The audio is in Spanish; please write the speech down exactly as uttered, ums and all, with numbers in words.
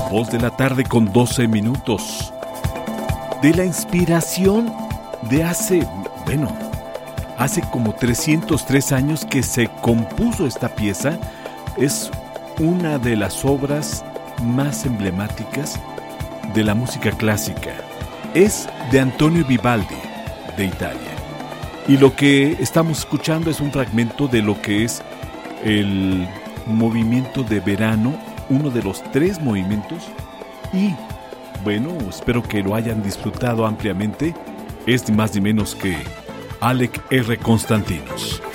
Dos de la tarde con doce minutos. De la inspiración de hace, bueno, hace como trescientos tres años que se compuso esta pieza. Es una de las obras más emblemáticas de la música clásica. Es de Antonio Vivaldi, de Italia. Y lo que estamos escuchando es un fragmento de lo que es el movimiento de verano, uno de los tres movimientos. Y bueno, espero que lo hayan disfrutado ampliamente. Es ni más ni menos que Alec R. Constantinos.